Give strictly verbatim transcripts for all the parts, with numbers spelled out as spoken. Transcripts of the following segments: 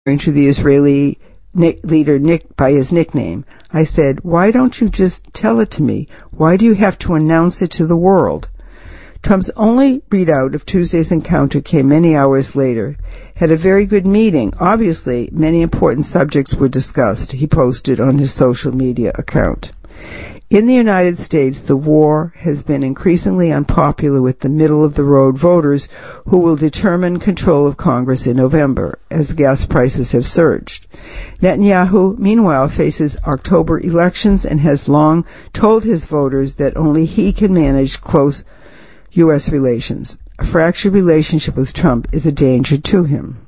to the Israeli Nick, leader Nick by his nickname. I said, why don't you just tell it to me? Why do you have to announce it to the world? Trump's only readout of Tuesday's encounter came many hours later. Had a very good meeting. Obviously, many important subjects were discussed, he posted on his social media account. In the United States, the war has been increasingly unpopular with the middle-of-the-road voters who will determine control of Congress in November, as gas prices have surged. Netanyahu, meanwhile, faces October elections and has long told his voters that only he can manage close U S relations. A fractured relationship with Trump is a danger to him.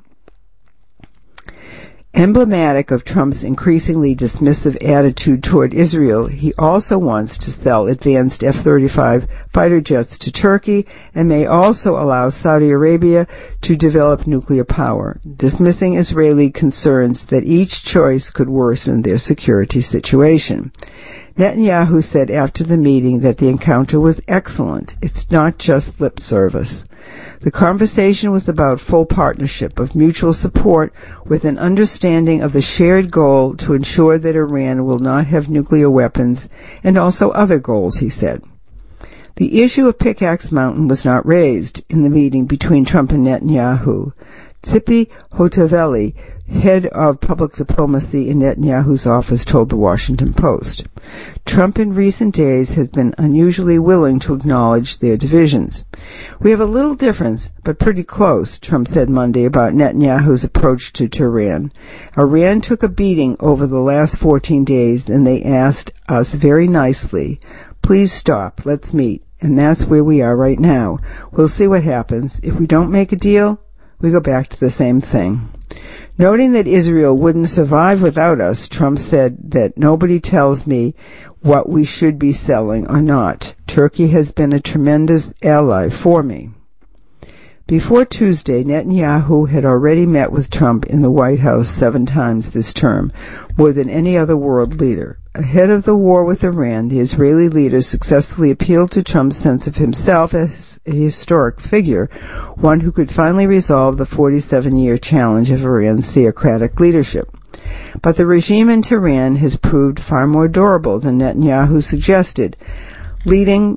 Emblematic of Trump's increasingly dismissive attitude toward Israel, he also wants to sell advanced F thirty-five fighter jets to Turkey and may also allow Saudi Arabia to develop nuclear power, dismissing Israeli concerns that each choice could worsen their security situation. Netanyahu said after the meeting that the encounter was excellent. It's not just lip service. The conversation was about full partnership of mutual support with an understanding of the shared goal to ensure that Iran will not have nuclear weapons and also other goals, he said. The issue of Pickaxe Mountain was not raised in the meeting between Trump and Netanyahu. Tzipi Hotovely, head of public diplomacy in Netanyahu's office, told the Washington Post. Trump in recent days has been unusually willing to acknowledge their divisions. We have a little difference, but pretty close, Trump said Monday about Netanyahu's approach to Tehran. Iran took a beating over the last fourteen days, and they asked us very nicely, please stop, let's meet. And that's where we are right now. We'll see what happens. If we don't make a deal, we go back to the same thing. Noting that Israel wouldn't survive without us, Trump said that nobody tells me what we should be selling or not. Turkey has been a tremendous ally for me. Before Tuesday, Netanyahu had already met with Trump in the White House seven times this term, more than any other world leader. Ahead of the war with Iran, the Israeli leader successfully appealed to Trump's sense of himself as a historic figure, one who could finally resolve the forty-seven-year challenge of Iran's theocratic leadership. But the regime in Tehran has proved far more durable than Netanyahu suggested, leading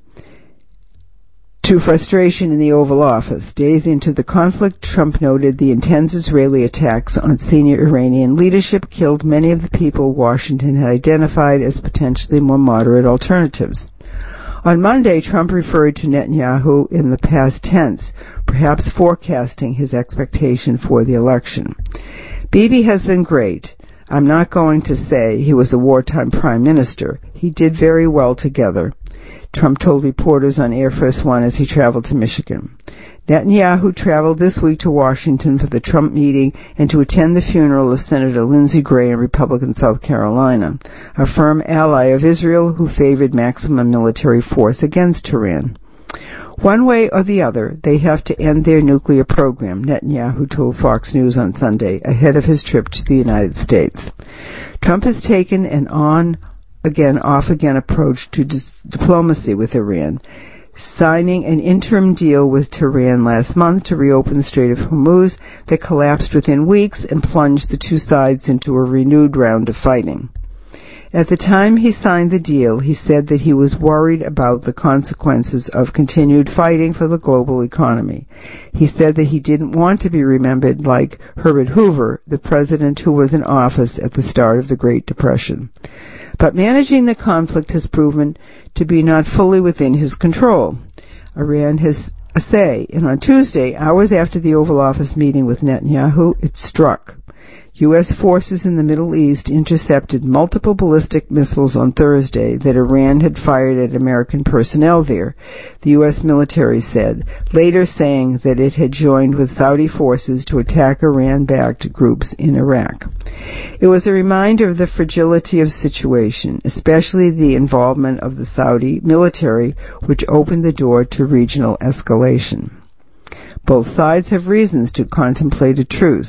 to frustration in the Oval Office. Days into the conflict, Trump noted the intense Israeli attacks on senior Iranian leadership killed many of the people Washington had identified as potentially more moderate alternatives. On Monday, Trump referred to Netanyahu in the past tense, perhaps forecasting his expectation for the election. Bibi has been great. I'm not going to say he was a wartime prime minister. He did very well together, Trump told reporters on Air Force One as he traveled to Michigan. Netanyahu traveled this week to Washington for the Trump meeting and to attend the funeral of Senator Lindsey Graham, Republican South Carolina, a firm ally of Israel who favored maximum military force against Tehran. One way or the other, they have to end their nuclear program, Netanyahu told Fox News on Sunday, ahead of his trip to the United States. Trump has taken an on again, off-again approach to dis- diplomacy with Iran, signing an interim deal with Tehran last month to reopen the Strait of Hormuz that collapsed within weeks and plunged the two sides into a renewed round of fighting. At the time he signed the deal, he said that he was worried about the consequences of continued fighting for the global economy. He said that he didn't want to be remembered like Herbert Hoover, the president who was in office at the start of the Great Depression. But managing the conflict has proven to be not fully within his control. Iran has a say, and on Tuesday, hours after the Oval Office meeting with Netanyahu, it struck. U S forces in the Middle East intercepted multiple ballistic missiles on Thursday that Iran had fired at American personnel there, the U S military said, later saying that it had joined with Saudi forces to attack Iran-backed groups in Iraq. It was a reminder of the fragility of the situation, especially the involvement of the Saudi military, which opened the door to regional escalation. Both sides have reasons to contemplate a truce.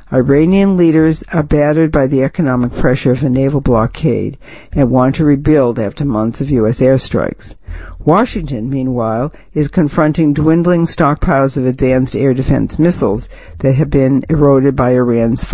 Iranian leaders are battered by the economic pressure of a naval blockade and want to rebuild after months of U S airstrikes. Washington, meanwhile, is confronting dwindling stockpiles of advanced air defense missiles that have been eroded by Iran's